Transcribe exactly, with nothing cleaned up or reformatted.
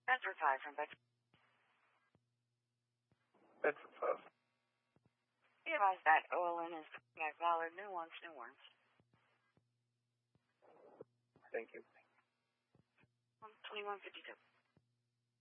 Bedford five from Bedford. Bedford five. Be advised that O L N is at Ballard, New Orleans, New Orleans. Thank you. twenty-one fifty-two.